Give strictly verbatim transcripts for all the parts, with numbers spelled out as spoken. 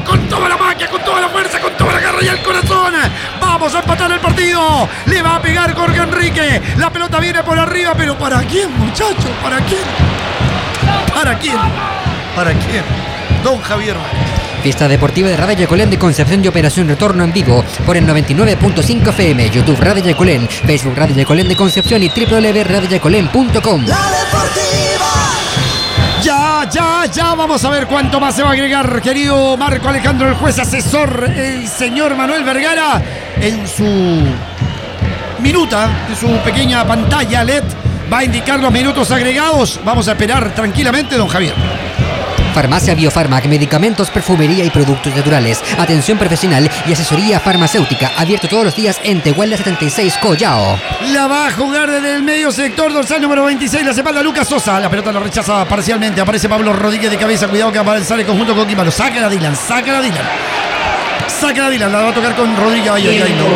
con toda la magia, con toda la fuerza, con toda la garra y el corazón. Vamos a empatar el partido. Le va a pegar Jorge Enrique. La pelota viene por arriba, pero ¿para quién, muchachos? ¿Para quién? ¿Para quién? ¿Para quién? Don Javier Vázquez. Fiesta deportiva de Radio Yacolén de Concepción y Operación Retorno en vivo por el noventa y nueve punto cinco F M, YouTube Radio Yacolén, Facebook Radio Yacolén de Concepción y doble u doble u doble u punto radio yacolén punto com. La Deportiva. Ya, ya, ya vamos a ver cuánto más se va a agregar, querido Marco Alejandro, el juez asesor, el señor Manuel Vergara, en su minuta, en su pequeña pantalla L E D, va a indicar los minutos agregados. Vamos a esperar tranquilamente, don Javier. Farmacia Biofarmac, medicamentos, perfumería y productos naturales. Atención profesional y asesoría farmacéutica. Abierto todos los días en Tehuala setenta y seis, Collao. La va a jugar desde el medio sector, dorsal número veintiséis. La separa Lucas Sosa. La pelota la rechaza parcialmente. Aparece Pablo Rodríguez de cabeza. Cuidado que va a avanzar el conjunto con Quimano. Saca la Dylan, saca la Dylan. Saca la Dylan. La va a tocar con Rodríguez. Ay, ay, ay, no.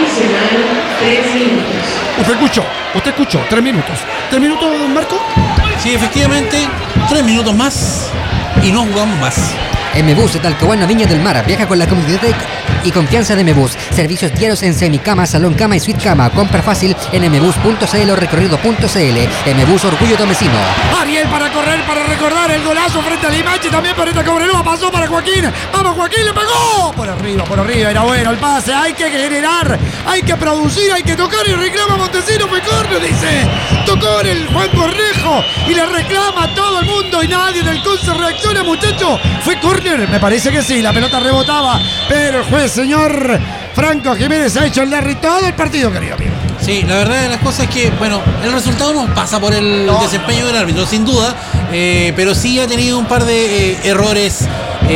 Usted escuchó, usted escuchó. Tres minutos. ¿Tres minutos, Marco? Sí, efectivamente. Tres minutos más. Y no jugamos más. M-Bus de Talcahuano, Viña del Mar. Viaja con la comodidad y confianza de M-Bus. Servicios diarios en semicama, salón cama y suite cama. Compra fácil en mbus punto c l o recorrido punto c l. M-Bus, orgullo tomecino. Ariel para correr, para recordar el golazo frente a Limache. También para esta Cobreloa. Pasó para Joaquín. Vamos, Joaquín, le pegó. Por arriba, por arriba. Era bueno el pase. Hay que generar, hay que producir, hay que tocar. Y reclama Montesino. Fue córner, dice. Tocó en el Juan Cornejo. Y le reclama a todo el mundo. Y nadie del Conce reacciona, muchacho. Fue córner. Me parece que sí. La pelota rebotaba. Pero el juez, señor Franco Jiménez, ha hecho el derri todo el partido, querido amigo. Sí, la verdad de las cosas es que, bueno, el resultado no pasa por el no. desempeño del árbitro, sin duda, eh, pero sí ha tenido un par de eh, errores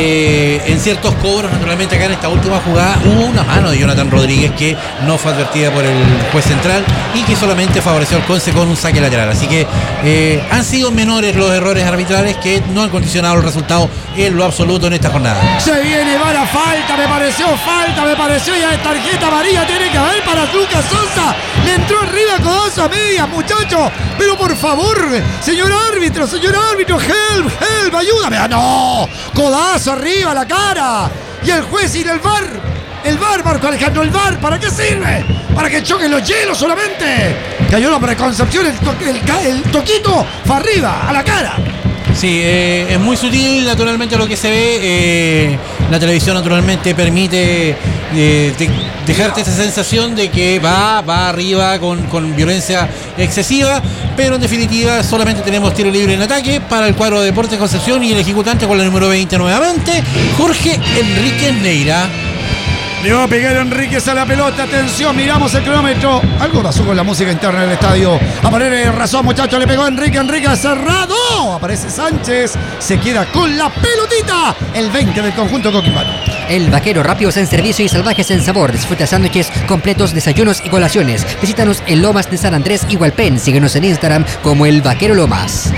eh, en ciertos cobros. Naturalmente acá en esta última jugada hubo una mano de Jonathan Rodríguez que no fue advertida por el juez central y que solamente favoreció al Conce con un saque lateral. Así que eh, han sido menores los errores arbitrales que no han condicionado el resultado en lo absoluto en esta jornada. Se viene, va la falta, me pareció falta, me pareció ya de tarjeta amarilla, tiene que haber para Lucas Sosa. Le entró arriba codazo a media, muchacho. Pero por favor, señor árbitro, señor árbitro, help, help, ayúdame. Ah, no, codazo arriba, la cara. Y el juez y el V A R. El V A R, Marco Alejandro, el V A R, ¿para qué sirve? Para que choquen los hielos solamente. Cayó la preconcepción, el, to el, el toquito fue arriba, a la cara. Sí, eh, es muy sutil naturalmente lo que se ve. Eh, la televisión naturalmente permite eh, de, dejarte esa sensación de que va, va arriba con, con violencia excesiva, pero en definitiva solamente tenemos tiro libre en ataque para el cuadro de Deportes Concepción y el ejecutante con la número veinte nuevamente, Jorge Enrique Neira. Le va a pegar Enríquez a la pelota. Atención, miramos el cronómetro. Algo pasó con la música interna del estadio. A poner razón, muchachos. Le pegó Enrique. Enrique cerrado. Aparece Sánchez. Se queda con la pelotita. El veinte del conjunto coquimano. El Vaquero, rápidos en servicio y salvajes en sabor. Disfruta sándwiches completos, desayunos y colaciones. Visítanos en Lomas de San Andrés y Hualpén. Síguenos en Instagram como El Vaquero Lomas.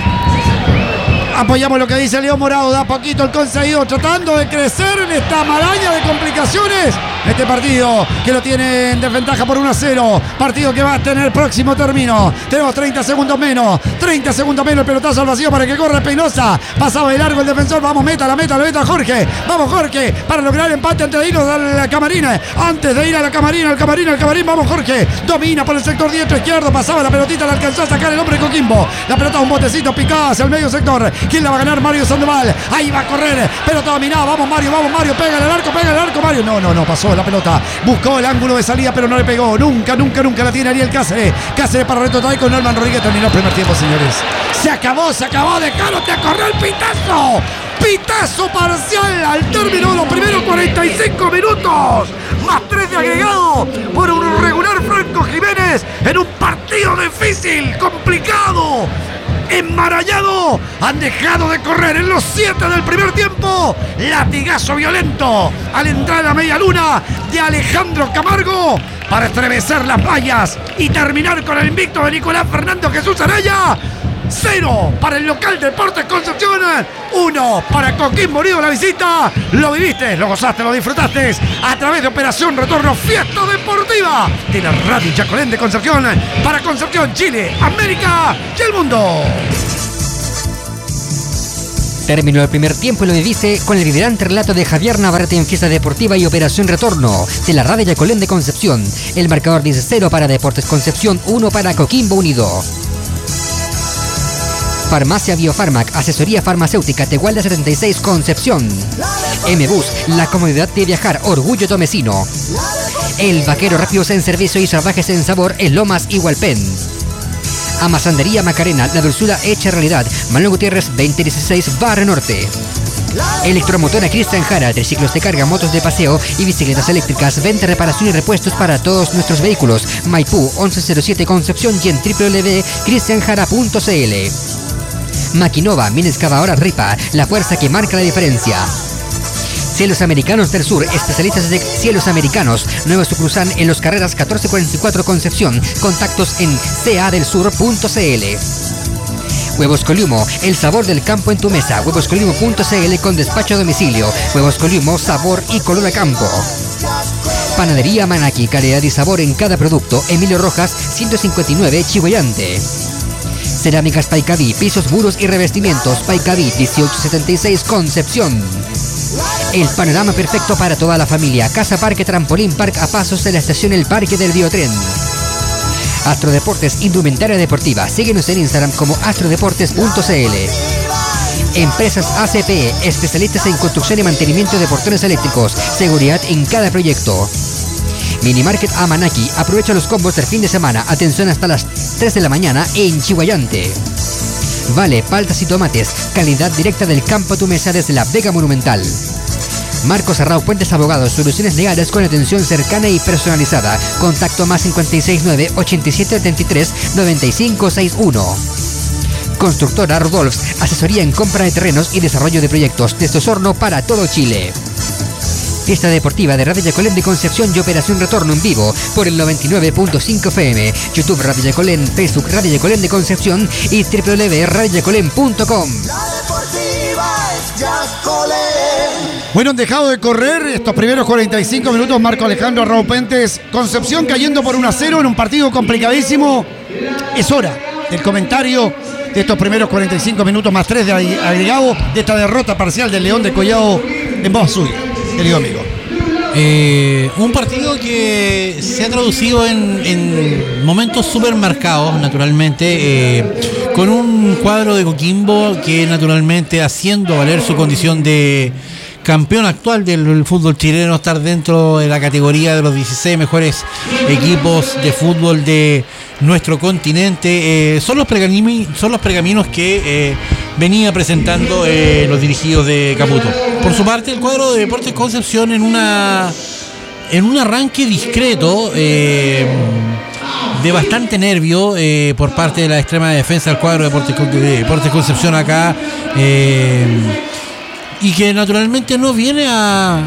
Apoyamos lo que dice León Morado. Da poquito el conseguido tratando de crecer en esta maraña de complicaciones. Este partido que lo tiene en desventaja por uno a cero. Partido que va a tener próximo término. Tenemos treinta segundos menos. treinta segundos menos. El pelotazo al vacío para que corra Espinosa. Pasaba de largo el defensor. Vamos, meta, la meta, la meta Jorge. Vamos, Jorge. Para lograr el empate antes de irnos a la camarina. Antes de ir a la camarina, al camarín, al camarín. Vamos, Jorge. Domina por el sector diestro izquierdo. Pasaba la pelotita. La alcanzó a sacar el hombre Coquimbo. La pelota un botecito picada hacia el medio sector. ¿Quién la va a ganar? Mario Sandoval. Ahí va a correr. Pelota dominada. Vamos, Mario. Vamos, Mario. Pega el arco. Pega el arco, Mario. No, no, no. Pasó la pelota. Buscó el ángulo de salida, pero no le pegó. Nunca, nunca, nunca la tiene Ariel Cáceres. Cáceres para retrotraer con Norman Rodríguez. Terminó el primer tiempo, señores. Se acabó, se acabó. Dejaronte a correr el pitazo. Pitazo parcial al término de los primeros cuarenta y cinco minutos. Más tres de agregado por un regular Franco Jiménez en un partido difícil, complicado, enmarañado. Han dejado de correr en los siete del primer tiempo. Latigazo violento al entrar a la media luna de Alejandro Camargo para estremecer las vallas y terminar con el invicto de Nicolás Fernando Jesús Araya. Cero para el local Deportes Concepción. Uno para Coquimbo Unido la visita. Lo viviste, lo gozaste, lo disfrutaste a través de Operación Retorno, fiesta deportiva de la Radio Yacolén de Concepción para Concepción, Chile, América y el mundo. Terminó el primer tiempo y lo viviste con el vibrante relato de Javier Navarrete en Fiesta Deportiva y Operación Retorno de la Radio Yacolén de Concepción. El marcador dice cero para Deportes Concepción, uno para Coquimbo Unido. Farmacia Biofarmac, asesoría farmacéutica, Tegualda setenta y seis, Concepción. M-Bus, la comodidad de viajar, orgullo tomecino. El Vaquero, rápidos en servicio y salvajes en sabor, en Lomas y Hualpén. Amasandería Macarena, la dulzura hecha realidad, Manuel Gutiérrez veinte dieciséis, Barrio Norte. Electromotora Cristian Jara, triciclos de carga, motos de paseo y bicicletas eléctricas, venta, reparación y repuestos para todos nuestros vehículos. Maipú once cero siete Concepción y en w w w punto cristian jara punto c l. Maquinova, mini excavadora Ripa, la fuerza que marca la diferencia. Cielos Americanos del Sur, especialistas de cielos americanos, nueva sucursal en Los Carreras catorce cuarenta y cuatro Concepción, contactos en c a del sur punto c l. Huevos Coliumo, el sabor del campo en tu mesa, huevos coliumo punto c l con despacho a domicilio. Huevos Coliumo, sabor y color a campo. Panadería Manaki, calidad y sabor en cada producto, Emilio Rojas ciento cincuenta y nueve, Chihuayante. Cerámicas Paicaví, pisos, muros y revestimientos, Paicaví dieciocho setenta y seis, Concepción. El panorama perfecto para toda la familia, Casa Parque Trampolín Park a pasos de la estación El Parque del Biotren. Astrodeportes, indumentaria deportiva, síguenos en Instagram como astrodeportes punto c l. Empresas A C P, especialistas en construcción y mantenimiento de portones eléctricos, seguridad en cada proyecto. Minimarket Amanaki, aprovecha los combos del fin de semana, atención hasta las tres de la mañana en Chihuayante. Vale, paltas y tomates, calidad directa del campo a tu mesa desde la Vega Monumental. Marcos Arrau Puentes Abogados, soluciones legales con atención cercana y personalizada. Contacto más cinco seis nueve, ocho siete siete tres, nueve cinco seis uno. Constructora Rudolfs, asesoría en compra de terrenos y desarrollo de proyectos desde Osorno para todo Chile. Fiesta Deportiva de Radio Yacolén de Concepción y Operación Retorno en vivo por el noventa y nueve punto cinco F M, YouTube Radio Yacolén, Facebook Radio Yacolén de Concepción y w w w punto radio yacolén punto com. Bueno, han dejado de correr estos primeros cuarenta y cinco minutos Marco Alejandro Arrau Puentes. Concepción cayendo por uno a cero en un partido complicadísimo. Es hora del comentario de estos primeros cuarenta y cinco minutos más tres de agregado de esta derrota parcial del León de Collao en voz suya, querido amigo. Eh, un partido que se ha traducido en, en momentos súper marcados, naturalmente, eh, con un cuadro de Coquimbo que naturalmente, haciendo valer su condición de campeón actual del fútbol chileno, estar dentro de la categoría de los dieciséis mejores equipos de fútbol de nuestro continente, eh, son los pergaminos, son los pergaminos que eh, venía presentando eh, los dirigidos de Caputo. Por su parte, el cuadro de Deportes Concepción en una en un arranque discreto, eh, de bastante nervio eh, por parte de la extrema defensa del cuadro de Deportes, de Deportes Concepción acá, eh, y que naturalmente no viene a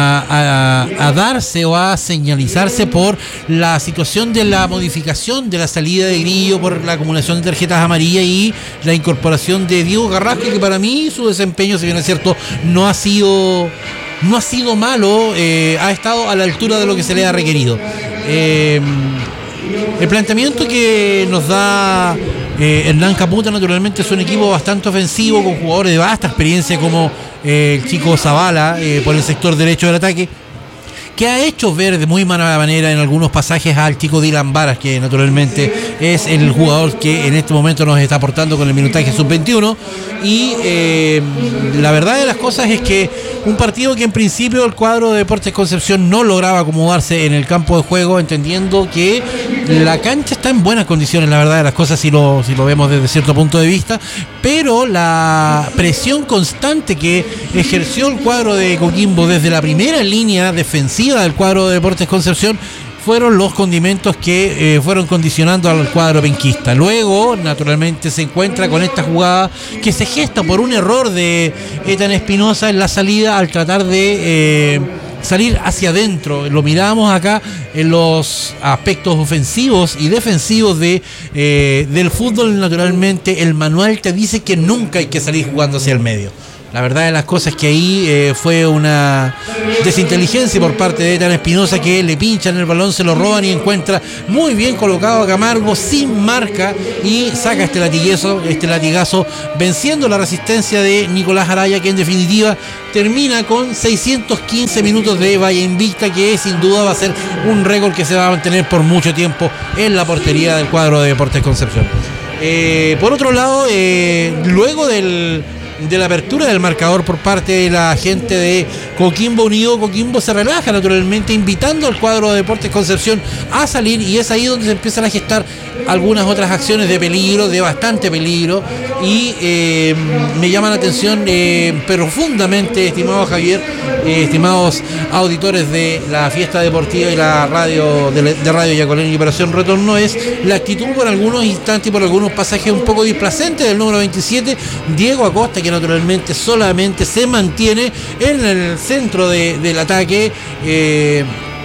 A, a, a darse o a señalizarse por la situación de la modificación de la salida de Grillo por la acumulación de tarjetas amarillas y la incorporación de Diego Carrasco, que para mí su desempeño, si bien es cierto, no ha sido no ha sido malo, eh, ha estado a la altura de lo que se le ha requerido. Eh, el planteamiento que nos da eh, Hernán Caputo naturalmente es un equipo bastante ofensivo, con jugadores de vasta experiencia como eh, el chico Zavala eh, por el sector derecho del ataque, que ha hecho ver de muy mala manera en algunos pasajes al chico Dylan Varas, que naturalmente es el jugador que en este momento nos está aportando con el minutaje sub veintiuno. Y eh, la verdad de las cosas es que un partido que en principio el cuadro de Deportes Concepción no lograba acomodarse en el campo de juego, entendiendo que la cancha está en buenas condiciones, la verdad de las cosas, si lo, si lo vemos desde cierto punto de vista, pero la presión constante que ejerció el cuadro de Coquimbo desde la primera línea defensiva del cuadro de Deportes Concepción fueron los condimentos que eh, fueron condicionando al cuadro penquista. Luego, naturalmente, se encuentra con esta jugada que se gesta por un error de Ethan Espinosa en la salida al tratar de eh, salir hacia adentro. Lo miramos acá en los aspectos ofensivos y defensivos de eh, del fútbol. Naturalmente, el manual te dice que nunca hay que salir jugando hacia el medio. La verdad de las cosas es que ahí eh, fue una desinteligencia por parte de Ethan Espinosa, que le pinchan el balón, se lo roban y encuentra muy bien colocado a Camargo sin marca y saca este latigazo, este latigazo venciendo la resistencia de Nicolás Araya, que en definitiva termina con seiscientos quince minutos de valla invicta, que sin duda va a ser un récord que se va a mantener por mucho tiempo en la portería del cuadro de Deportes Concepción. Eh, por otro lado, eh, luego del de la apertura del marcador por parte de la gente de Coquimbo Unido, Coquimbo se relaja naturalmente, invitando al cuadro de Deportes Concepción a salir, y es ahí donde se empiezan a gestar algunas otras acciones de peligro, de bastante peligro, y eh, me llama la atención eh, profundamente, estimado Javier, eh, estimados auditores de la fiesta deportiva y la radio de, de Radio Yacolén y Operación Retorno, es la actitud por algunos instantes y por algunos pasajes un poco displacente del número veintisiete, Diego Acosta, que naturalmente solamente se mantiene en el centro de, del ataque, eh,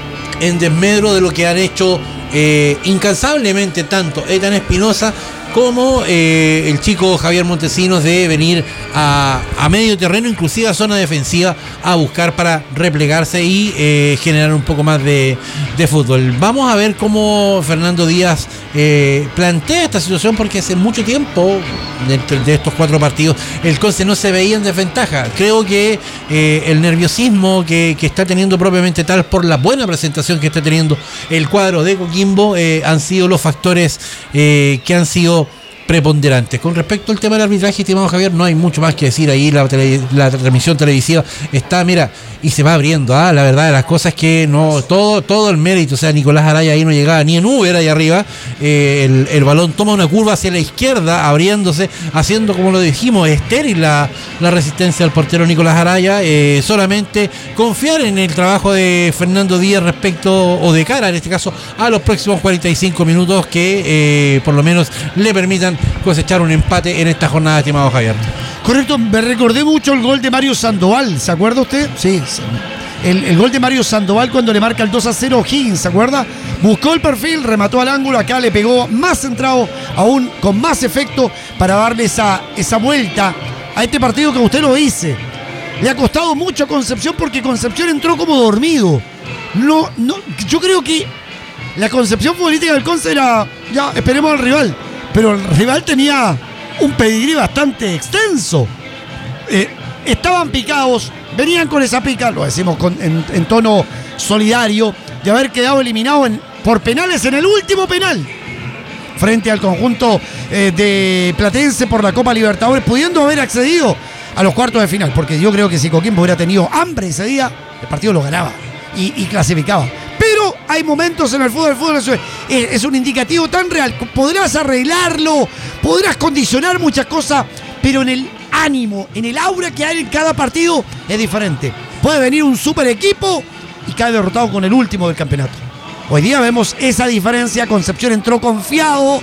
en desmedro de lo que han hecho eh, incansablemente tanto Ethan Espinosa como eh, el chico Javier Montesinos, de venir a, a medio terreno, inclusive a zona defensiva, a buscar para replegarse y eh, generar un poco más de, de fútbol. Vamos a ver cómo Fernando Díaz eh, plantea esta situación, porque hace mucho tiempo, de, de estos cuatro partidos, el Conce no se veía en desventaja. Creo que eh, el nerviosismo que, que está teniendo propiamente tal, por la buena presentación que está teniendo el cuadro de Coquimbo, eh, han sido los factores eh, que han sido preponderantes. Con respecto al tema del arbitraje, estimado Javier, no hay mucho más que decir. Ahí la, tele, la transmisión televisiva está, mira, y se va abriendo. ¿ah? La verdad de las cosas es que no, todo, todo el mérito, o sea, Nicolás Araya ahí no llegaba ni en Uber ahí arriba. Eh, el, el balón toma una curva hacia la izquierda, abriéndose, haciendo, como lo dijimos, estéril la, la resistencia del portero Nicolás Araya. Eh, solamente confiar en el trabajo de Fernando Díaz respecto, o de cara en este caso, a los próximos cuarenta y cinco minutos, que eh, por lo menos le permitan cosechar un empate en esta jornada, estimado Javier. Correcto, me recordé mucho el gol de Mario Sandoval, ¿se acuerda usted? Sí, sí. El, el gol de Mario Sandoval cuando le marca el dos a cero Higgins, ¿se acuerda? Buscó el perfil, remató al ángulo, acá le pegó más centrado, aún con más efecto, para darle esa, esa vuelta a este partido que usted lo dice. Le ha costado mucho a Concepción, porque Concepción entró como dormido. No, no, yo creo que la concepción futbolística del Conce era, ya, esperemos al rival. Pero el rival tenía un pedigrí bastante extenso. Eh, estaban picados, venían con esa pica, lo decimos con, en, en tono solidario, de haber quedado eliminado en, por penales en el último penal, frente al conjunto eh, de Platense por la Copa Libertadores, pudiendo haber accedido a los cuartos de final, porque yo creo que si Coquimbo hubiera tenido hambre ese día, el partido lo ganaba y, y clasificaba. Pero hay momentos en el fútbol, el fútbol es, es un indicativo tan real. Podrás arreglarlo, podrás condicionar muchas cosas, pero en el ánimo, en el aura que hay en cada partido es diferente. Puede venir un super equipo y cae derrotado con el último del campeonato. Hoy día vemos esa diferencia. Concepción entró confiado,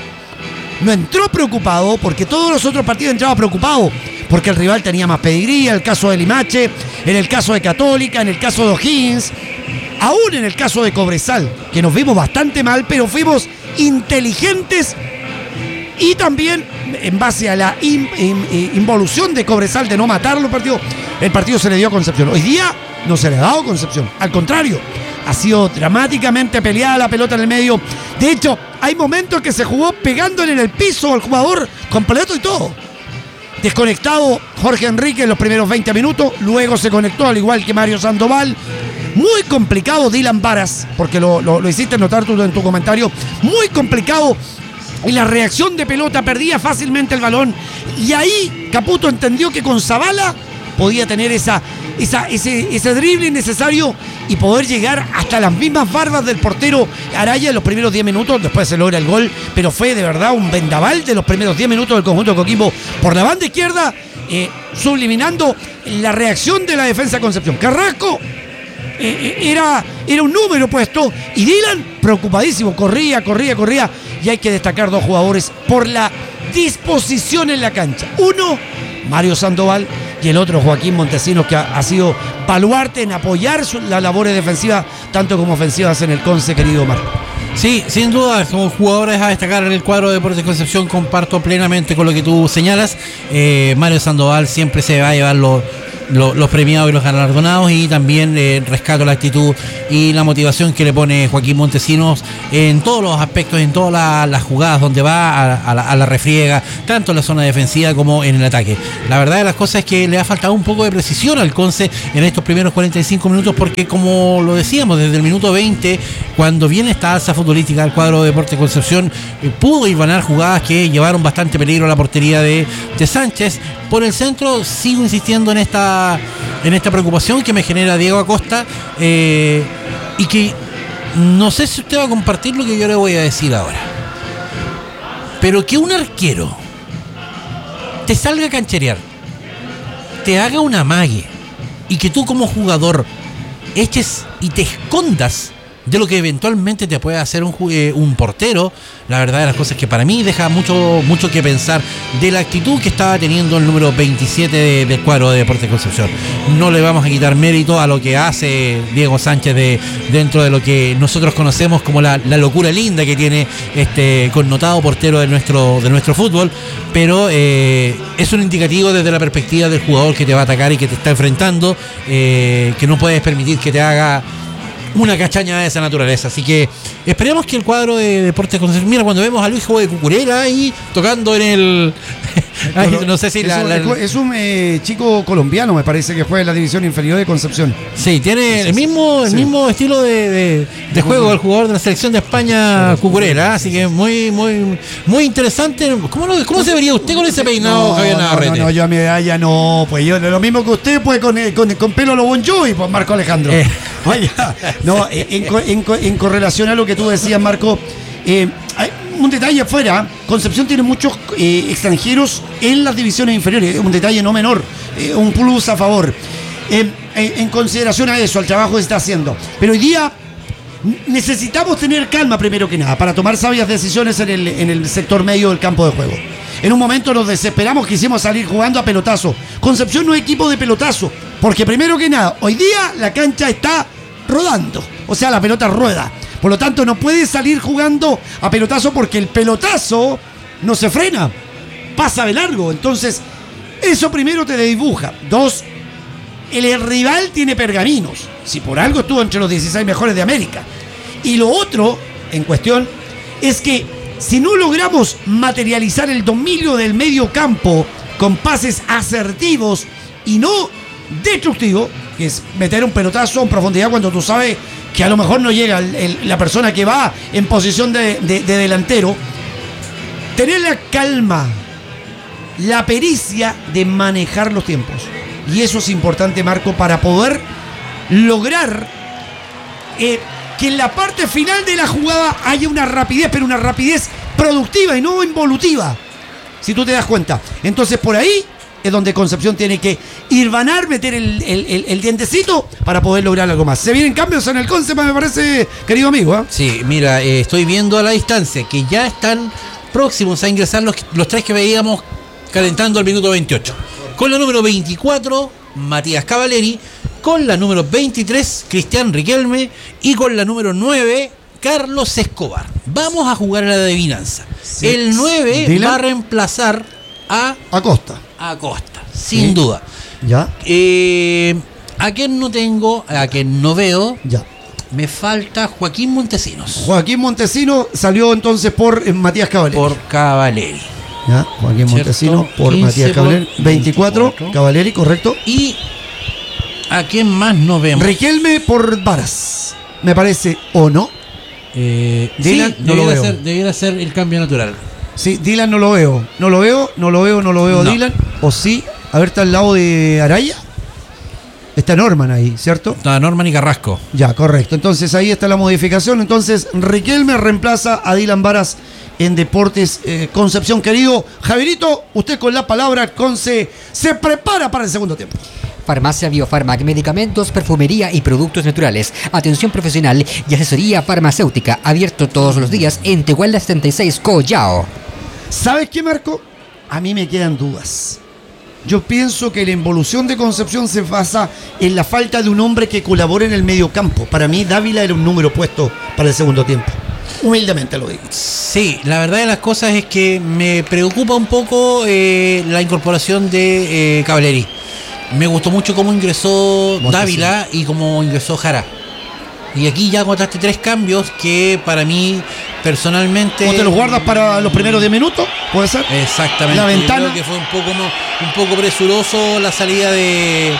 no entró preocupado, porque todos los otros partidos entraban preocupados, porque el rival tenía más pedigrí. En el caso de Limache, en el caso de Católica, en el caso de O'Higgins, aún en el caso de Cobresal, que nos vimos bastante mal, pero fuimos inteligentes, y también en base a la in, in, involución de Cobresal de no matar los partidos, el partido se le dio a Concepción. Hoy día no se le ha dado a Concepción, al contrario, ha sido dramáticamente peleada la pelota en el medio. De hecho, hay momentos que se jugó pegándole en el piso al jugador completo y todo. Desconectado Jorge Enrique en los primeros veinte minutos, luego se conectó al igual que Mario Sandoval. Muy complicado Dylan Varas, porque lo, lo, lo hiciste notar tú en tu comentario, muy complicado, y la reacción de pelota, perdía fácilmente el balón, y ahí Caputo entendió que con Zavala podía tener esa, esa, ese, ese drible necesario y poder llegar hasta las mismas barbas del portero Araya en los primeros diez minutos. Después se logra el gol, pero fue de verdad un vendaval de los primeros diez minutos del conjunto de Coquimbo por la banda izquierda, eh, subliminando la reacción de la defensa de Concepción. Carrasco Era, era un número puesto, y Dylan preocupadísimo, corría, corría, corría, y hay que destacar dos jugadores por la disposición en la cancha. Uno, Mario Sandoval, y el otro, Joaquín Montesinos, que ha, ha sido baluarte en apoyar su, las labores defensivas tanto como ofensivas en el Conce, querido Omar. Sí, sin duda, como jugadores a destacar en el cuadro de Deportes Concepción, comparto plenamente con lo que tú señalas. Eh, Mario Sandoval siempre se va a llevar los, los, los premiados y los galardonados, y también eh, rescato la actitud y la motivación que le pone Joaquín Montesinos en todos los aspectos, en todas la, las jugadas donde va a, a, la, a la refriega, tanto en la zona defensiva como en el ataque. La verdad de las cosas es que le ha faltado un poco de precisión al Conce en estos primeros cuarenta y cinco minutos, porque como lo decíamos, desde el minuto veinte, cuando viene esta alza futbolística del cuadro de Deportes Concepción, eh, pudo hilvanar jugadas que llevaron bastante peligro a la portería de, de Sánchez. Por el centro sigo insistiendo en esta, en esta preocupación que me genera Diego Acosta, eh, y que no sé si usted va a compartir lo que yo le voy a decir ahora, pero que un arquero te salga a cancherear, te haga una amague, y que tú como jugador eches y te escondas de lo que eventualmente te puede hacer un, eh, un portero. La verdad de las cosas es que para mí deja mucho, mucho que pensar de la actitud que estaba teniendo el número veintisiete de, del cuadro de Deportes Concepción. No le vamos a quitar mérito a lo que hace Diego Sánchez de, dentro de lo que nosotros conocemos como la, la locura linda que tiene este connotado portero de nuestro, de nuestro fútbol, pero eh, es un indicativo desde la perspectiva del jugador que te va a atacar y que te está enfrentando, eh, que no puedes permitir que te haga una cachaña de esa naturaleza. Así que esperemos que el cuadro de Deportes Concepción, mira, cuando vemos a Luis de Cucurella ahí tocando en el ay, no sé si es, la, un, la, es un eh, chico colombiano, me parece, que juega en la división inferior de Concepción. Sí, tiene el mismo, el sí. mismo estilo de, de, de juego del jugador de la selección de España, Cucurella, así que muy, muy, muy interesante. ¿Cómo, lo, cómo se vería usted con ese peinado, no, Javier Navarrete? No, no, yo a mi edad ya no, pues yo lo mismo que usted, pues con, con, con pelo a lo Bon Jovi, pues Marco Alejandro. Eh. Oye, no, en, en, en correlación a lo que tú decías, Marco, eh, hay un detalle afuera. Concepción tiene muchos eh, extranjeros en las divisiones inferiores, un detalle no menor, eh, un plus a favor. Eh, en, en consideración a eso, al trabajo que se está haciendo. Pero hoy día necesitamos tener calma primero que nada para tomar sabias decisiones en el, en el sector medio del campo de juego. En un momento nos desesperamos, quisimos salir jugando a pelotazo. Concepción no es equipo de pelotazo, porque primero que nada, hoy día la cancha está rodando, o sea, la pelota rueda. Por lo tanto, no puede salir jugando a pelotazo porque el pelotazo no se frena, pasa de largo. Entonces, eso primero te dibuja. Dos, el rival tiene pergaminos. Si por algo estuvo entre los dieciséis mejores de América. Y lo otro, en cuestión, es que si no logramos materializar el dominio del medio campo con pases asertivos y no destructivos, que es meter un pelotazo en profundidad cuando tú sabes que a lo mejor no llega el, el, la persona que va en posición de, de, de delantero, tener la calma, la pericia de manejar los tiempos. Y eso es importante, Marco, para poder lograr eh, que en la parte final de la jugada haya una rapidez, pero una rapidez productiva y no involutiva, si tú te das cuenta. Entonces por ahí es donde Concepción tiene que irvanar, meter el, el, el, el dientecito para poder lograr algo más. Se vienen cambios en el Conce, me parece, querido amigo, ¿eh? Sí, mira, eh, estoy viendo a la distancia que ya están próximos a ingresar los, los tres que veíamos calentando al minuto veintiocho. Con la número veinticuatro, Matías Cavaleri. Con la número veintitrés, Cristian Riquelme. Y con la número nueve, Carlos Escobar. Vamos a jugar a la adivinanza. Sí. El nueve Dylan va a reemplazar a Acosta. Acosta, sin sí. duda. Ya. Eh, a quien no tengo, a quien no veo, ya. Me falta Joaquín Montesinos. Joaquín Montesinos salió entonces por eh, Matías Cavaleri. Por Cavaleri. Ya, Joaquín Montesinos por Matías Cavaleri. veinticuatro, veinticuatro, Cavaleri, correcto. Y a quién más no vemos. Riquelme por Varas, me parece, ¿o no? Eh, Dylan, sí, no lo veo. Ser, debiera ser el cambio natural. Sí, Dylan no lo veo. No lo veo, no lo veo, no lo veo, no. Dylan. O sí, a ver, está al lado de Araya. Está Norman ahí, ¿cierto? Está Norman y Carrasco. Ya, correcto. Entonces ahí está la modificación. Entonces Riquelme reemplaza a Dylan Varas en Deportes eh, Concepción. Querido Javierito, usted con la palabra Conce se prepara para el segundo tiempo. Farmacia Biofarmac, medicamentos, perfumería y productos naturales. Atención profesional y asesoría farmacéutica. Abierto todos los días en Tehuala setenta y seis, Collao. ¿Sabes qué, Marco? A mí me quedan dudas. Yo pienso que la involución de Concepción se basa en la falta de un hombre que colabore en el medio campo. Para mí, Dávila era un número puesto para el segundo tiempo. Humildemente lo digo. Sí, la verdad de las cosas es que me preocupa un poco eh, la incorporación de eh, Cavalieri. Me gustó mucho cómo ingresó Dávila y cómo ingresó Jara. Y aquí ya contaste tres cambios que para mí personalmente... ¿Cómo te los guardas para los primeros diez minutos? ¿Puede ser? Exactamente. La ventana. Yo creo que fue un poco, un poco presuroso la salida de,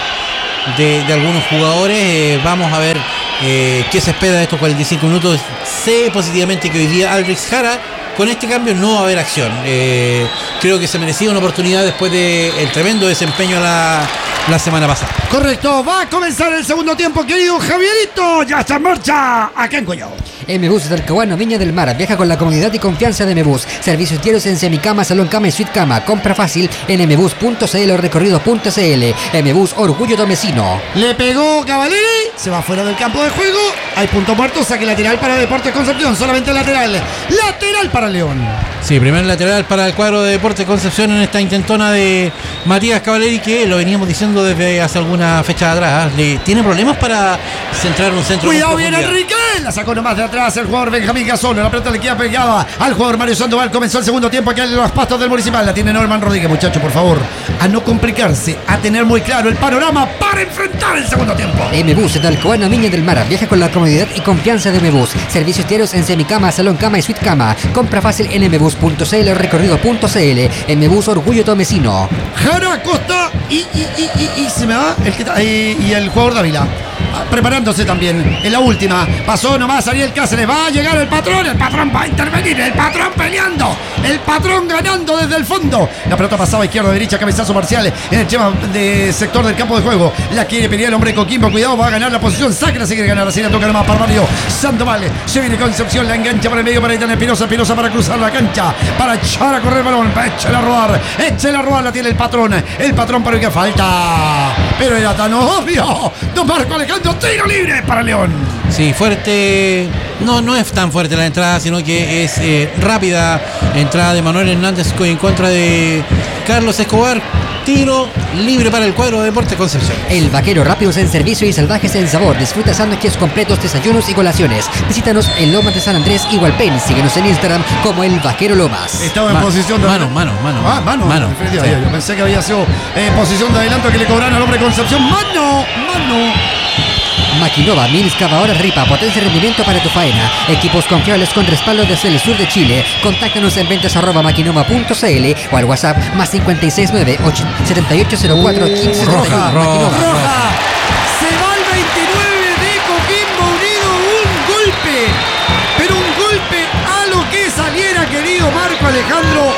de, de algunos jugadores. Eh, vamos a ver eh, qué se espera de estos cuarenta y cinco minutos. Sé positivamente que hoy día Aldrich Jara, con este cambio no va a haber acción. Eh, creo que se merecía una oportunidad después del tremendo desempeño la, la semana pasada. Correcto, va a comenzar el segundo tiempo, querido Javierito. Ya está en marcha acá en Collao. M-Bus Talcahuano, Viña del Mar. Viaja con la comodidad y confianza de M-Bus. Servicios diarios en semicama, salón cama y suite cama. Compra fácil en mbus punto cl o recorridos punto cl. M-Bus, orgullo tomecino. Le pegó Cavalieri, se va fuera del campo de juego. Hay punto muerto, saque lateral para Deportes Concepción. Solamente lateral. Lateral para León. Sí, primer lateral para el cuadro de Deportes Concepción en esta intentona de Matías Cavalieri, que lo veníamos diciendo desde hace alguna fecha atrás. Le, tiene problemas para centrar un centro. Cuidado, bien Enrique. La sacó nomás de atrás el jugador Benjamín Gasolo. La pelota le queda pegada al jugador Mario Sandoval. Comenzó el segundo tiempo aquí en los pastos del Municipal. La tiene Norman Rodríguez, muchachos, por favor. A no complicarse, a tener muy claro el panorama para enfrentar el segundo tiempo. M-Bus Talcahuano, Viña del Mar. Viaja con la comodidad y confianza de M-Bus. Servicios diarios en semicama, salón cama y suite cama. Compra fácil en mbus punto cl o recorrido punto cl. M-Bus, orgullo tomecino. Jara Costa y, y, y, y, y se me va el que ta- y, y el jugador Dávila. Preparándose también en la última. Pasó nomás Ariel Cáceres. Va a llegar el patrón. El patrón va a intervenir. El patrón peleando. El patrón ganando desde el fondo. La pelota pasaba izquierda, derecha. Cabezazo parcial en el tema de sector del campo de juego. La quiere pelear el hombre Coquimbo. Cuidado, va a ganar la posición. Sáquela, se quiere ganar. Así la toca nomás para Mario Sandoval. Se viene Concepción. La engancha por el medio para Itán Espinosa. Espinosa para cruzar la cancha. Para echar a correr el balón. Para echarla a rodar. Échela a rodar. La tiene el patrón. El patrón para el que falta. Pero era tan obvio. Don Marco Alejandro. Tiro libre para León. Sí, fuerte. No, no es tan fuerte la entrada, sino que es eh, rápida. Entrada de Manuel Hernández en contra de Carlos Escobar. Tiro libre para el cuadro de Deportes Concepción. El Vaquero, rápidos en servicio y salvajes en sabor. Disfruta sándwiches completos, desayunos y colaciones. Visítanos en Lomas de San Andrés y Hualpén. Síguenos en Instagram como El Vaquero Lomas. Estaba en Ma- posición de mano, mano, mano. Ah, mano. Mano. Definitivamente. Sí. Yo pensé que había sido en posición de adelanto que le cobraron al hombre Concepción. Mano, mano. Maquinova, mini excavadora Ripa, potencia y rendimiento para tu faena. Equipos confiables con respaldo desde el sur de Chile. Contáctanos en ventas arroba maquinova punto cl o al WhatsApp más cinco seis nueve ocho siete ocho cero cuatro uno cinco siete Roja, uno. roja. Maquinova. Roja. Se va el veintinueve de Coquimbo Unido. Un golpe. Pero un golpe a lo que saliera, querido Marco Alejandro.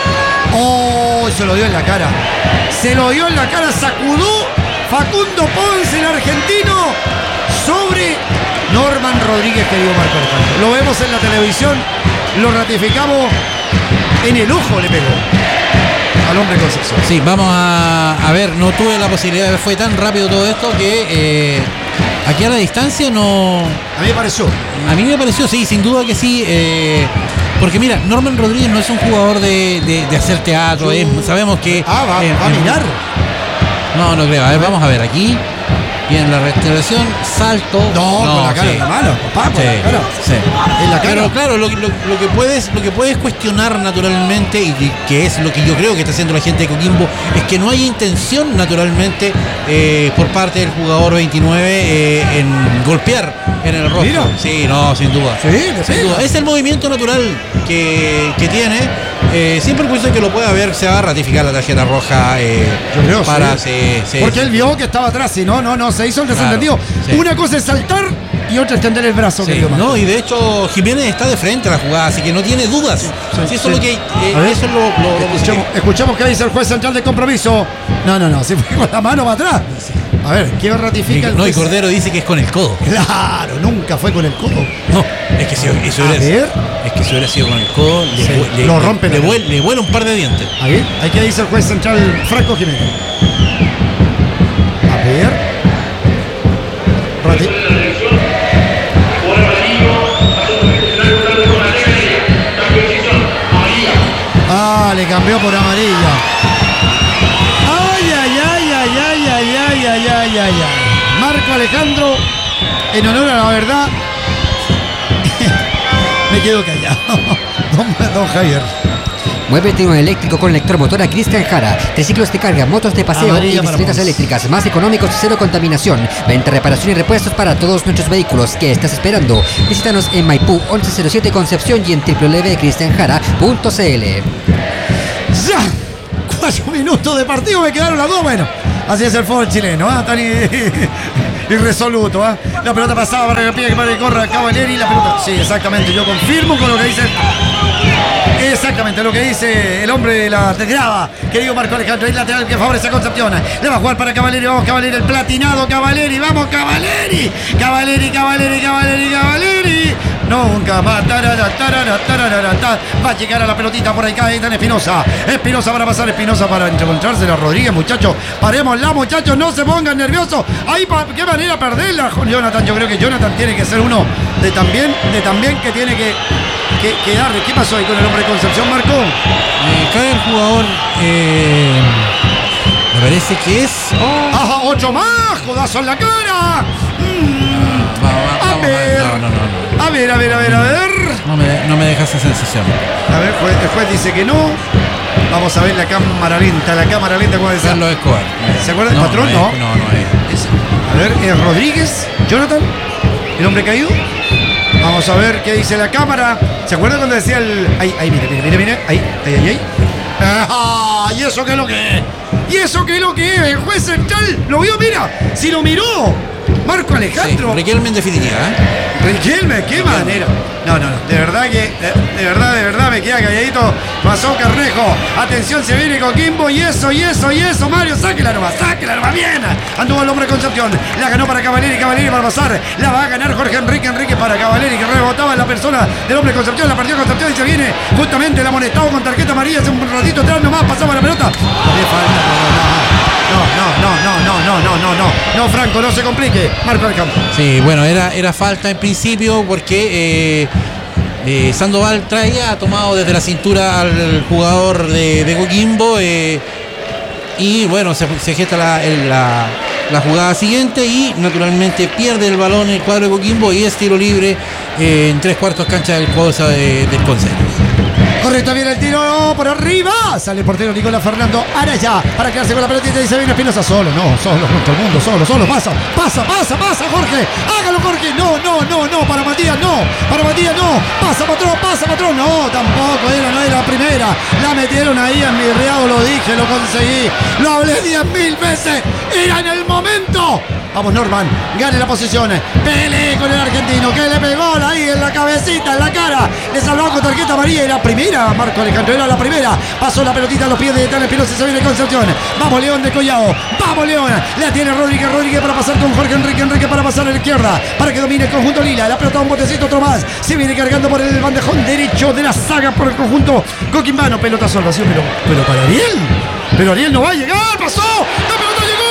Oh, se lo dio en la cara. Se lo dio en la cara. Sacudó Facundo Ponce, el argentino, sobre Norman Rodríguez, querido Marco Alejandro. Lo vemos en la televisión, lo ratificamos. En el ojo le pegó al hombre Concepción. Sí, vamos a, a ver, no tuve la posibilidad de ver, fue tan rápido todo esto que eh, aquí a la distancia no... A mí me pareció. A mí me pareció, sí, sin duda que sí. eh, porque mira, Norman Rodríguez no es un jugador de, de- de hacer teatro, es- sabemos que... Ah, va, eh, va a mirar. No, no creo. A ver, vamos a ver aquí. Bien, la restauración, salto. No, con la cara sí. en la mano, papá, con Sí, la cara. sí. En la cara. Pero claro, lo, que- lo- lo que puedes, lo que puedes cuestionar naturalmente, y que, que es lo que yo creo que está haciendo la gente de Coquimbo, es que no hay intención naturalmente eh, por parte del jugador veintinueve eh, en golpear en el rostro. Mira. Sí, no, sin duda. Sí, le Sin pega. duda. Es el movimiento natural que, que tiene. Eh, siempre que lo pueda ver, se va a ratificar la tarjeta roja. Eh, Yo creo, para, sí. sí, sí, Porque sí. él vio que estaba atrás y no, no, no, se hizo el Claro, desentendido. sí. Una cosa es saltar y otra es tender el brazo, Sí, querido Marco. no, y de hecho Jiménez está de frente a la jugada, así que no tiene dudas. sí, Sí, eso sí. es lo que, eh, A ver. eso es lo, lo- lo Escuchemos, positivo. escuchemos qué dice el juez central de compromiso. No, no, no, se fue con la mano para atrás. A ver, ¿qué ratifica el No, y juez? Cordero dice que es con el codo. Claro, nunca fue con el codo. No, es que si, eso A hubiera, ver. es que si hubiera sido con el codo, le, Sí, vu- le- lo le- rompe le, la- vuel- le vuela un par de dientes. A ver, ¿hay qué dice el juez central Franco Jiménez? A ver. Rati- Ah, le cambió por amarilla. Ay, ay, ay, ay, ay, ay, ay, ay, ay, ay, ay. Marco Alejandro, en honor a la verdad, Me quedo callado. Don, don Javier. Muévete un eléctrico con electromotora Cristian Jara. Triciclos de carga, motos de paseo Amarilla y bicicletas para eléctricas más económicos y cero contaminación. Venta, reparación y repuestos para todos nuestros vehículos. ¿Qué estás esperando? Visítanos en Maipú once cero siete Concepción y en w w w punto cristian jara punto c l. Ya. Cuatro minutos de partido, me quedaron las dos. Bueno, así es el fútbol chileno, ¿ah? Tan irresoluto, ¿ah? La pelota pasaba para que pide para que corra Cavalieri. La pelota. Sí, exactamente. Yo confirmo con lo que dice. Exactamente lo que dice el hombre de la grava, querido Marco Alejandro. El lateral que favorece a Concepción. Le va a jugar para Cavalieri. Vamos, Cavalieri, el platinado Cavalieri. Vamos, Cavalieri. Cavalieri, Cavalieri, Cavalieri, Cavalieri. Nunca más. Tarara, tarara, tarara, tarara. Va a llegar a la pelotita por ahí. Cae Dan Espinosa. Espinosa para pasar. Espinosa para encontrarse a Rodríguez, muchachos. Parémosla, muchachos. No se pongan nerviosos. Ahí, qué manera perderla, Jonathan. Yo creo que Jonathan tiene que ser uno de también, de también que tiene que. ¿Qué, qué, darle? ¿Qué pasó ahí con el hombre de Concepción, Marco? Eh, cae el jugador, eh, me parece que es... Oh. ¡Ajá, ocho más! ¡Jodazo en la cara! Mm. Va, va, a vamos ver, a, no, no, no, no. a ver, a ver, a ver, a ver. No me, no me deja esa sensación. A ver, juez, el juez dice que no. Vamos a ver la cámara lenta, la cámara lenta. ¿Cómo decía? Carlos Escobar. ¿Se acuerda del no, patrón? No, No. no, no es. es. A ver, ¿es Rodríguez? ¿Jonathan? ¿El hombre caído? Vamos a ver qué dice la cámara. ¿Se acuerdan cuando decía el...? Ahí, ahí, mire, mire, mire, mire. Ahí, ahí, ahí, ahí. ¡Ah! ¿Y eso qué es lo que es? ¿Y eso qué es lo que es? El juez central lo vio, mira. Si lo miró. Marco Alejandro. Sí, Riquelme en definitiva, ¿eh? Riquelme, qué manera. No, no, no. De verdad que, de, de verdad, de verdad me queda calladito. Pasó Carnejo. Atención, se viene Coquimbo. Y eso, y eso, y eso. Mario, sáquela nomás, sáquela nomás. Bien. Anduvo el hombre de Concepción. La ganó para Cavalieri, Cavalieri para pasar. La va a ganar Jorge Enrique, Enrique para Cavalieri, que rebotaba la persona del hombre de Concepción. La perdió Concepción y se viene justamente el amonestado con tarjeta amarilla. Hace un ratito atrás nomás pasaba la pelota. Le falta, no, no, no, no, no, no, no, no, no. No, Franco, no se complique. Marco Alejandro. Sí, bueno, era, era falta en principio porque... Eh, Eh, Sandoval traía, ha tomado desde la cintura al jugador de, de Coquimbo eh, y bueno, se, se gesta la, el, la, la jugada siguiente y naturalmente pierde el balón el cuadro de Coquimbo y es tiro libre eh, en tres cuartos cancha del jugador de, del Consejo. Correcto, viene el tiro por arriba. Sale el portero Nicolás Fernando Araya para quedarse con la pelotita y se viene Espinosa solo. No, solo contra el mundo, solo, solo. Pasa, pasa, pasa, pasa, Jorge. Hágalo, Jorge. No, no, no, no. Para Matías, no. Para Matías, no. Pasa, patrón, pasa, patrón. No, tampoco era, no era la primera. La metieron ahí en mi reado, lo dije, lo conseguí. Lo hablé diez mil veces. Era en el momento. Vamos, Norman, gane la posición. Pelee con el argentino que le pegó ahí en la cabecita, en la cara. Le salvó con tarjeta amarilla y la primera. Marco Alejandro era la primera. Pasó la pelotita a los pies de Tan Espinosa y se viene Concepción. Vamos, León de Collao. Vamos, León. La tiene Rodríguez. Rodríguez para pasar con Jorge Enrique. Enrique para pasar a la izquierda. Para que domine el conjunto Lila. La pelota un botecito, otro más. Se viene cargando por el bandejón derecho de la saga por el conjunto coquimbano. Pelota salvación, pero, pero para Ariel. Pero Ariel no va a llegar. Pasó. La pelota llegó.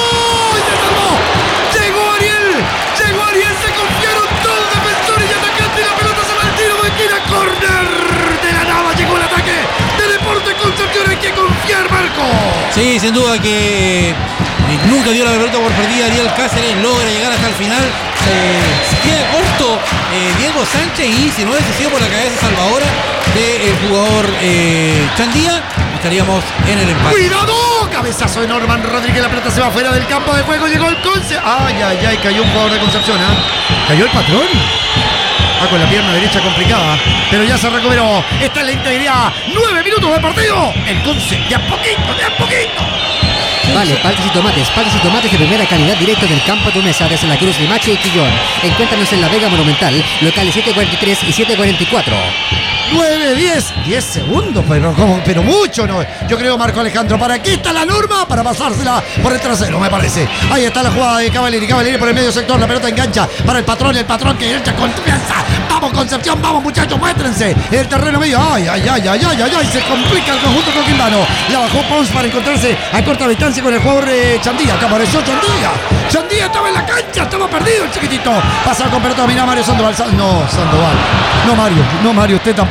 Concepción, hay que confiar, Marco. Sí, sin duda que eh, nunca dio la pelota por perdida. Ariel Cáceres logra llegar hasta el final. Eh, se queda corto eh, Diego Sánchez y si no hubiese sido por la cabeza salvadora del jugador eh, Chandía, estaríamos en el empate. ¡Cuidado! Cabezazo de Norman Rodríguez. La pelota se va fuera del campo de juego. Llegó el Conce. ¡Ay, ay, ay! Cayó un jugador de Concepción, ¿eh? ¿Cayó el patrón? Ah, con la pierna derecha complicada, pero ya se recuperó. Está en la integridad. Nueve minutos de partido. El Conce, de a poquito, de a poquito. Vale, paltas y tomates, paltas y tomates de primera calidad directo del campo de Mesa desde la Cruz, Limache y Quillón. Encuéntranos en la Vega Monumental, locales siete cuarenta y tres y siete cuarenta y cuatro. nueve, diez, diez segundos, pero, como, pero mucho, ¿no? Yo creo, Marco Alejandro, ¿para qué está la norma? Para pasársela por el trasero, me parece. Ahí está la jugada de Cavalieri, Cavalieri por el medio sector, la pelota engancha para el patrón, el patrón que entra con confianza. Vamos, Concepción, vamos, muchachos, muéstrense. El terreno medio, ay, ay, ay, ay, ay, ay, ay, se complica el conjunto coquimbano. La bajó Pons para encontrarse a corta distancia con el jugador eh, Chandía, que apareció Chandía. Chandía estaba en la cancha, estaba perdido el chiquitito. Pasa con pelota, mira Mario Sandoval. No, Sandoval. No, Mario, no, Mario, usted tampoco.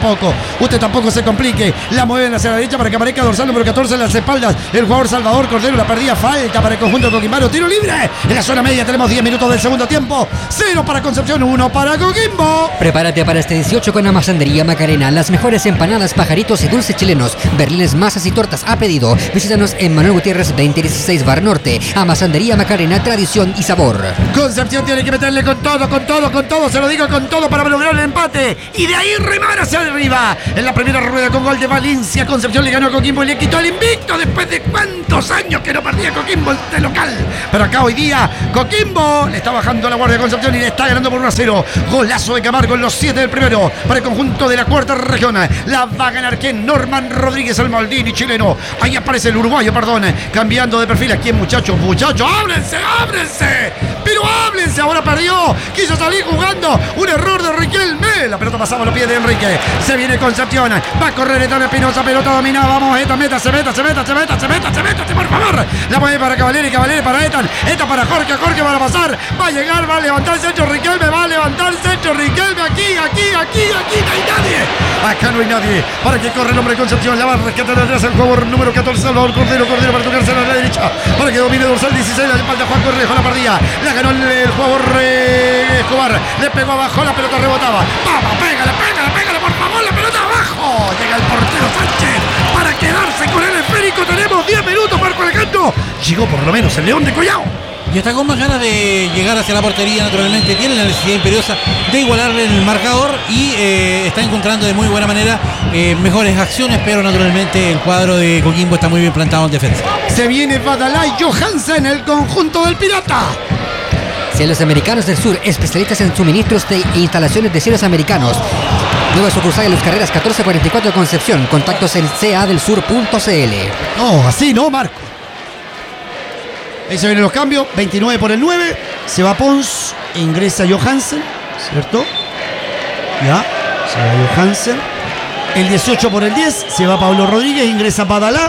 tampoco. Usted tampoco se complique. La mueven hacia la derecha para que aparezca dorsal número catorce en las espaldas. El jugador Salvador Cordero la perdía. Falta para el conjunto coquimbano. Tiro libre. En la zona media tenemos diez minutos del segundo tiempo. Cero para Concepción, uno para Coquimbo. Prepárate para este dieciocho con Amasandería Macarena. Las mejores empanadas, pajaritos y dulces chilenos. Berlines, masas y tortas a pedido. Visítanos en Manuel Gutiérrez veinte dieciséis Bar Norte. Amasandería Macarena, tradición y sabor. Concepción tiene que meterle con todo, con todo, con todo. Se lo digo con todo para lograr el empate. Y de ahí remar hacia arriba. En la primera rueda con gol de Valencia. Concepción le ganó a Coquimbo y le quitó el invicto después de cuántos años que no perdía Coquimbo de local. Pero acá hoy día Coquimbo le está bajando la guardia de Concepción y le está ganando por uno a cero. Golazo de Camargo en los siete del primero para el conjunto de la cuarta región. La va a ganar ¿quién? Norman Rodríguez, el Maldini chileno. Ahí aparece el uruguayo, perdón. Cambiando de perfil. ¿A quién, muchachos? Muchachos, ábrense, ábrense. Pero háblense, ahora perdió. Quiso salir jugando. Un error de Riquelme. La pelota pasaba a los pies de Enrique. Se viene Concepción. Va a correr Ethan Espinosa. Pelota dominada. Vamos, Ethan, meta, se meta, se meta, se meta, se meta, se meta, por favor. La mueve para Cavalieri, Cavalieri para Ethan. Ethan para Jorge, Jorge va a pasar. Va a llegar, va a levantar el centro Riquelme. Va a levantar el centro Riquelme. Aquí, aquí, aquí, aquí. No hay nadie. Acá no hay nadie. Para que corre el hombre de Concepción. La va a rescatar atrás el jugador número catorce. Salvador Cordero, Cordero para tocarse a la derecha. Para que domine dorsal dieciséis. La espalda Juan Correjo. La perdía. La ganó el, el jugador eh, Escobar. Le pegó abajo. La pelota rebotaba. Vamos, pégale, pégale, pégale, por favor. La pelota abajo. Llega el portero Sánchez para quedarse con el esférico. Tenemos diez minutos, Marco Alejandro. Llegó por lo menos el León de Collao. Y está con más ganas de llegar hacia la portería, naturalmente. Tiene la necesidad imperiosa de igualarle en el marcador y eh, está encontrando de muy buena manera eh, mejores acciones, pero naturalmente el cuadro de Coquimbo está muy bien plantado en defensa. Se viene Badalay Johansen, el conjunto del Pirata. Cielos Americanos del Sur, especialistas en suministros de instalaciones de cielos americanos. Nueva sucursal en Luz Carreras catorce cuarenta y cuatro de Concepción. Contactos en c a del sur punto c l. No, así no, Marco. Ahí se vienen los cambios. veintinueve por el nueve. Se va Pons. Ingresa Johansen. ¿Cierto? Ya. Se va Johansen. El dieciocho por el diez. Se va Pablo Rodríguez. Ingresa Padalá.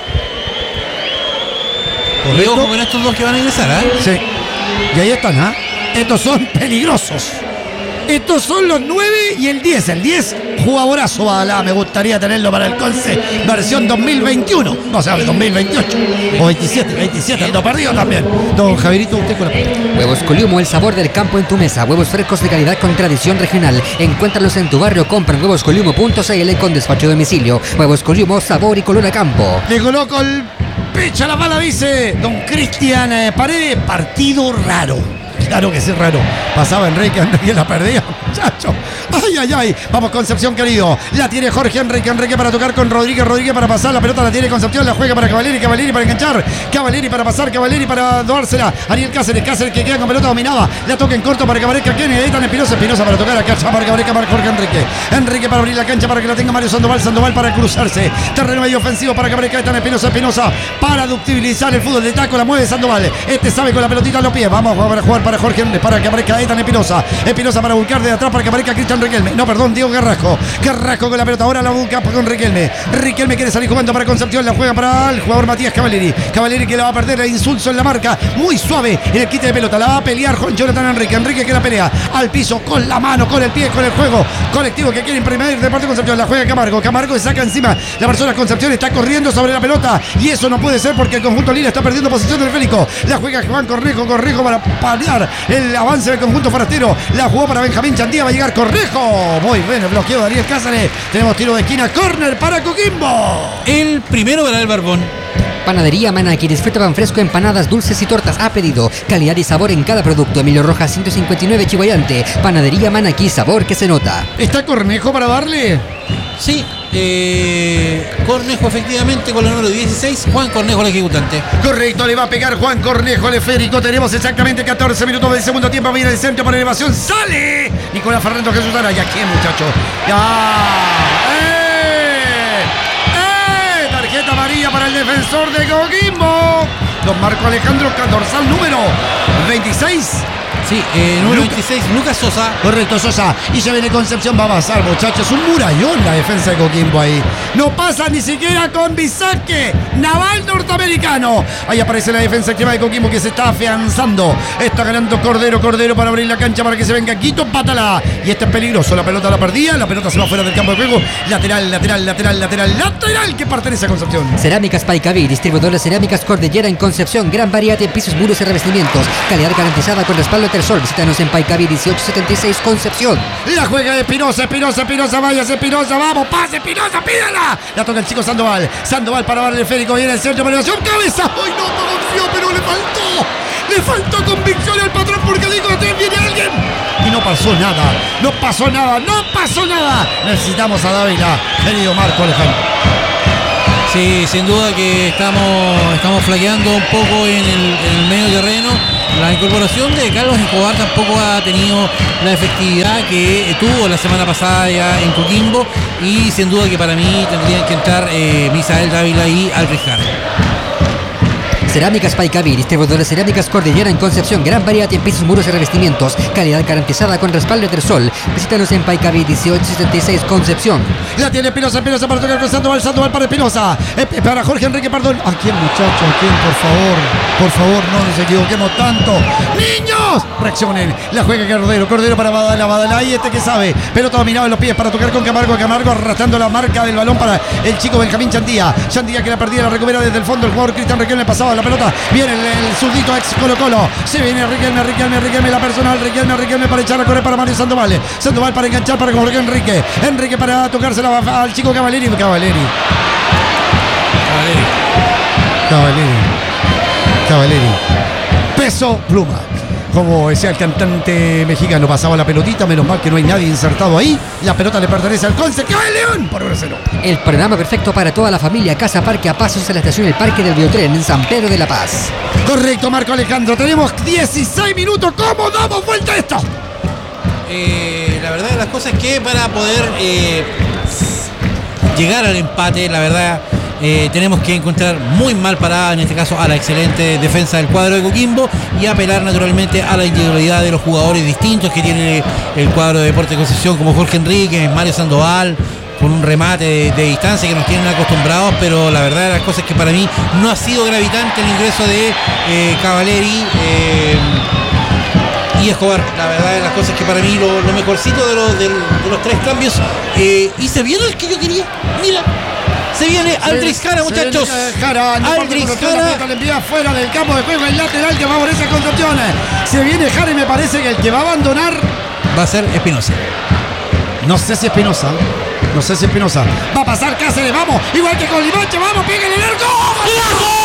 Y ojo con estos dos que van a ingresar, ¿eh? Sí. Y ahí están, ¿ah? ¿eh? Estos son peligrosos. Estos son los nueve y el diez. El diez, jugadorazo Badalá. Me gustaría tenerlo para el Conce versión dos mil veintiuno. No sabe, dos mil veintiocho. O veintisiete, veintisiete. Ando perdido también. Don Javierito, usted con la pelota. Huevos Coliumo, el sabor del campo en tu mesa. Huevos frescos de calidad con tradición regional. Encuéntralos en tu barrio. Compra en huevos coliumo punto c l con despacho a domicilio. Huevos Coliumo, sabor y color a campo. Le coloco el pecho a la bala, dice don Cristian eh, Paredes. Partido raro. Claro que sí, raro. Pasaba Enrique, Enrique la perdía, muchacho. Ay, ay, ay. Vamos, Concepción, querido. La tiene Jorge Enrique, Enrique para tocar con Rodríguez, Rodríguez para pasar. La pelota la tiene Concepción, la juega para Cavalieri, Cavalieri para enganchar. Cavalieri para pasar, Cavalieri para dársela. Ariel Cáceres, Cáceres que queda con pelota dominada. La toca en corto para que aparezca Kenny. Ahí están Espinosa, Espinosa para tocar acá. Para que aparezca para Jorge Enrique. Enrique para abrir la cancha para que la tenga Mario Sandoval. Sandoval para cruzarse. Terreno medio ofensivo para que aparezca Ethan Espinosa, Espinosa para ductibilizar el fútbol de taco. La mueve Sandoval. Este sabe con la pelotita a los pies. Vamos a jugar para Jorge Enrique, para que aparezca Ethan Espinosa. Espinosa para buscar de atrás para que aparezca Cristian Riquelme. No, perdón, Diego Carrasco. Carrasco con la pelota. Ahora la busca con Riquelme. Riquelme quiere salir jugando para Concepción. La juega para el jugador Matías Cavalieri. Cavalieri que la va a perder. El insulso en la marca. Muy suave en el quite de pelota. La va a pelear con Jonathan Enrique. Enrique que la pelea al piso con la mano, con el pie, con el juego colectivo que quiere imprimir Deportes Concepción. La juega Camargo. Camargo se saca encima. La persona Concepción está corriendo sobre la pelota. Y eso no puede ser porque el conjunto Lila está perdiendo posición del Férico. La juega Juan Cornejo. Cornejo para paliar el avance del conjunto forastero. La jugó para Benjamín Chandía. Va a llegar Cornejo. Muy bien el bloqueo de Ariel Cáceres. Tenemos tiro de esquina. Córner para Coquimbo. El primero para el Barbón. Panadería Manaki, disfruta pan fresco, empanadas, dulces y tortas a pedido. Calidad y sabor en cada producto. Emilio Rojas ciento cincuenta y nueve Chihuayante. Panadería Manaki, sabor que se nota. ¿Está Cornejo para darle? Sí, eh, Cornejo efectivamente con el número dieciséis, Juan Cornejo el ejecutante. Correcto, le va a pegar Juan Cornejo al esférico. Tenemos exactamente catorce minutos del segundo tiempo. Viene el centro para elevación. ¡Sale! Nicolás Fernando Jesús Araya. ¿Quién, muchacho? ¡Ya! ¡Eh! ¡Eh! Tarjeta amarilla para el defensor de Coquimbo. Don Marco Alejandro, dorsal número veintiséis. Sí, eh, número Luca- veintiséis, Lucas Sosa. Correcto, Sosa. Y se viene Concepción, va a pasar, muchachos. Un murallón la defensa de Coquimbo ahí. No pasa ni siquiera con Bisaque. Naval norteamericano. Ahí aparece la defensa extrema de Coquimbo que se está afianzando. Está ganando Cordero, Cordero para abrir la cancha para que se venga Quito, pátala. Y este es peligroso. La pelota la perdía. La pelota se va fuera del campo de juego. Lateral, lateral, lateral, lateral, lateral que pertenece a Concepción. Cerámicas Paicaví, distribuidor de cerámicas Cordillera en Concepción. Gran variedad en pisos, muros y revestimientos. Calidad garantizada con respaldo Tersol. Visítanos en Paicaví dieciocho setenta y seis Concepción. La juega Espinosa, Espinosa, Espinosa, váyase Espinosa, vamos, pase Espinosa, pídala. La toca el chico Sandoval. Sandoval para darle el esférico, viene el centro, penetración, cabeza. ¡Ay, no, no confió, pero le faltó! Le faltó convicción al patrón porque dijo que viene alguien. Y no pasó nada, no pasó nada, no pasó nada. Necesitamos a Dávila, querido Marco Alejandro. Sí, sin duda que estamos, estamos flaqueando un poco en el, en el medio terreno. La incorporación de Carlos Escobar tampoco ha tenido la efectividad que tuvo la semana pasada ya en Coquimbo. Y sin duda que para mí tendrían que entrar eh, Misael Dávila y Aldrich Jara. Cerámicas Paicaví, distribuidor de cerámicas Cordillera en Concepción. Gran variedad en pisos, muros y revestimientos. Calidad garantizada con respaldo Tersol. Visítanos en Paicaví dieciocho setenta y seis Concepción. La tiene Espinosa, Espinosa para tocar con Sandoval, Sandoval para Espinosa. Eh, para Jorge Enrique, perdón. ¿A quién, muchachos? ¿A quién, por favor? Por favor, no nos equivoquemos tanto. ¡Niños! Reaccionen. La juega Cordero, Cordero para Badala, Badala. Y este que sabe. Pelota dominado en los pies para tocar con Camargo, Camargo arrastrando la marca del balón para el chico Benjamín Chandía. Chandía que la perdía, la recupera desde el fondo. El jugador Cristian Riquelme pasaba la pelota. Viene el, el zurdito ex Colo Colo. Se viene Riquelme, Riquelme, Riquelme. La personal, Riquelme, Riquelme para echar a correr para Mario Sandoval. Sandoval para enganchar para Jorge Enrique. Enrique para tocársela al chico Cavaleri. Cavaleri. Cavaleri. Cavaleri. Peso pluma. Como decía el cantante mexicano, pasaba la pelotita, menos mal que no hay nadie insertado ahí. La pelota le pertenece al Conce, que va el León por uno cero. El programa perfecto para toda la familia. Casa Parque a pasos a la estación El Parque del Biotren en San Pedro de la Paz. Correcto, Marco Alejandro. Tenemos dieciséis minutos. ¿Cómo damos vuelta a esto? Eh, la verdad de las cosas es que para poder eh, llegar al empate, la verdad, eh, tenemos que encontrar muy mal parada, en este caso, a la excelente defensa del cuadro de Coquimbo y apelar naturalmente a la individualidad de los jugadores distintos que tiene el cuadro de Deportes Concepción, como Jorge Enrique, Mario Sandoval, con un remate de, de distancia que nos tienen acostumbrados, pero la verdad de las cosas es que para mí no ha sido gravitante el ingreso de eh, Cavaleri eh, y Escobar. La verdad de las cosas es que para mí lo, lo mejorcito de los, de, de los tres cambios, eh, y se viene el que yo quería. Mira, se viene Aldrich Jara, muchachos. Jara, no Aldrich importa, Jara. la pelota le envía fuera del campo de juego el lateral que favorece a Concepción. Se viene Jara y me parece que el que va a abandonar Va a ser Espinosa. no sé si Espinosa. No sé si Espinosa. Va a pasar Cáceres, vamos. Igual que con Limache, vamos, pégale el arco.